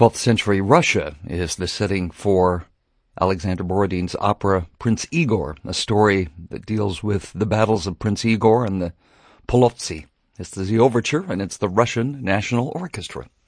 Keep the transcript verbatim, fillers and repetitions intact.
twelfth century Russia is the setting for Alexander Borodin's opera Prince Igor, a story that deals with the battles of Prince Igor and the Polovtsy. It's the overture, and it's the Russian National Orchestra.